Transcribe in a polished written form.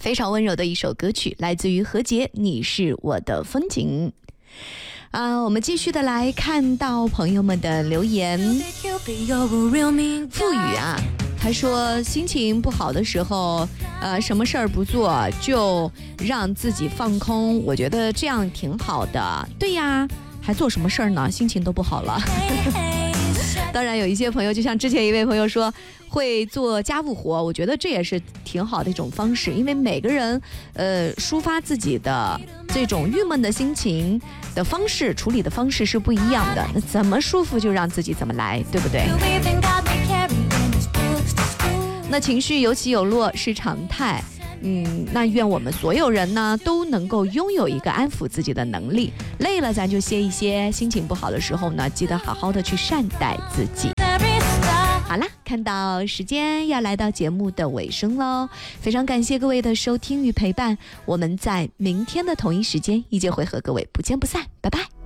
非常温柔的一首歌曲，来自于何洁，你是我的风景。我们继续的来看到朋友们的留言。付宇啊，他说心情不好的时候，什么事儿不做就让自己放空，我觉得这样挺好的。对呀，还做什么事儿呢？心情都不好了。当然有一些朋友，就像之前一位朋友说会做家务活，我觉得这也是挺好的一种方式，因为每个人抒发自己的这种郁闷的心情的方式，处理的方式是不一样的，那怎么舒服就让自己怎么来，对不对？那情绪有起有落是常态，那愿我们所有人呢都能够拥有一个安抚自己的能力，累了咱就歇一歇，心情不好的时候呢，记得好好的去善待自己。好啦，看到时间要来到节目的尾声喽，非常感谢各位的收听与陪伴，我们在明天的同一时间依旧会和各位不见不散，拜拜。